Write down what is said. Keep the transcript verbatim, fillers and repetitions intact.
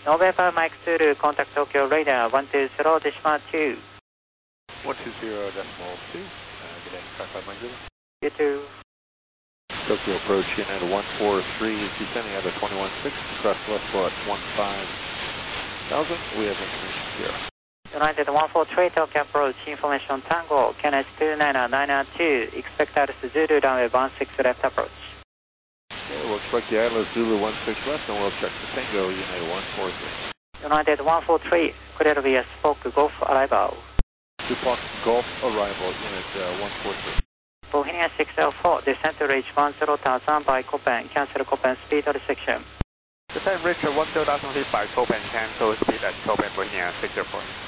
November Mike Zulu, contact Tokyo radar one two zero decimal two. one two zero decimal two. Uh, good day, five five nine zero. You too. Tokyo approach United one four three, descending out of twenty-one six, crest left flow at one five thousand. We have information zero. United one four three, Tokyo approach, information Tango, K N S two nine nine two, expect Alice Zulu, runway one six left approach. Okay, we'll expect the Atlas Zulu one six left, and we'll check the Tango, United one four three. United one four three, clear via Spoke Golf arrival. Spoke Golf arrival, unit uh, one four three. Bohemia six zero four, descent to reach one zero thousand by Copen, cancel Copen speed restriction. Descent reach one zero thousand feet by Copen, cancel speed at Copen, Bohemia six zero four.